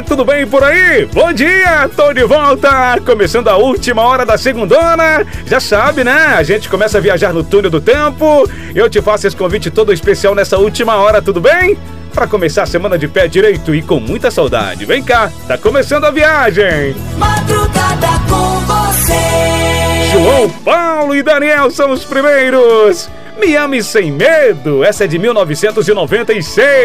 tudo bem por aí? Bom dia, tô de volta, começando a última hora da segundona. Já sabe, né? A gente começa a viajar no túnel do tempo. Eu te faço esse convite todo especial nessa última hora, tudo bem? Para começar a semana de pé direito e com muita saudade. Vem cá, tá começando a viagem. Madrugada com você. João Paulo e Daniel são os primeiros. Me Ame Sem Medo, essa é de 1996.